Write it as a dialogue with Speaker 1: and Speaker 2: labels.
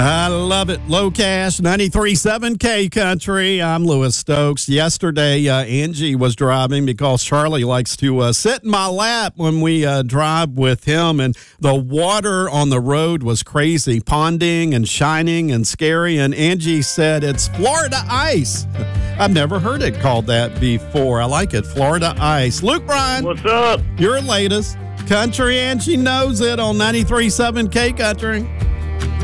Speaker 1: I love it. Low Cash, 93.7 K Country. I'm Lewis Stokes. Yesterday, Angie was driving because Charlie likes to sit in my lap when we drive with him, and the water on the road was crazy, ponding and shining and scary, and Angie said it's Florida ice. I've never heard it called that before. I like it, Florida ice. Luke Bryan.
Speaker 2: What's up?
Speaker 1: Your latest. Country Angie knows it on 93.7 K Country.